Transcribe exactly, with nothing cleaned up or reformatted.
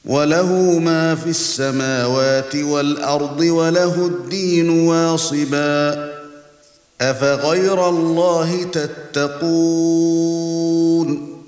وَلَهُ مَا فِي السَّمَاوَاتِ وَالْأَرْضِ وَلَهُ الدِّينُ وَاصِبًا أَفَغَيْرَ اللَّهِ تَتَّقُونَ